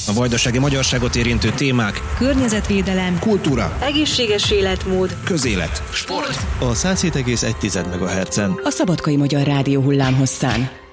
A vajdasági magyarságot érintő témák, környezetvédelem, kultúra, egészséges életmód, közélet, sport. A 107,1 MHz-en. A Szabadkai Magyar Rádió hullámhosszán.